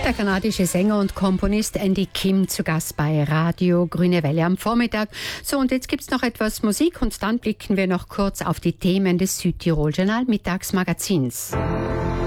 Der kanadische Sänger und Komponist Andy Kim zu Gast bei Radio Grüne Welle am Vormittag. So, und jetzt gibt's noch etwas Musik und dann blicken wir noch kurz auf die Themen des Südtirol Journal Mittagsmagazins.